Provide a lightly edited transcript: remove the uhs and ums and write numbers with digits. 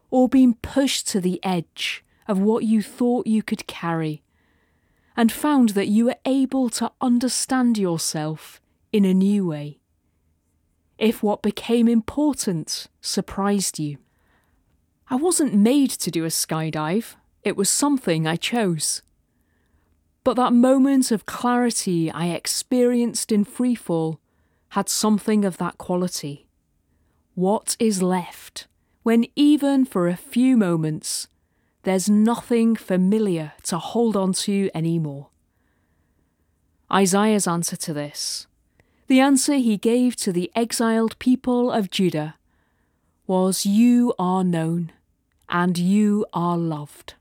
or been pushed to the edge of what you thought you could carry, and found that you were able to understand yourself in a new way? If what became important surprised you? I wasn't made to do a skydive, it was something I chose. But that moment of clarity I experienced in freefall had something of that quality. What is left when even for a few moments there's nothing familiar to hold on to anymore? Isaiah's answer to this, the answer he gave to the exiled people of Judah, was, "You are known and you are loved."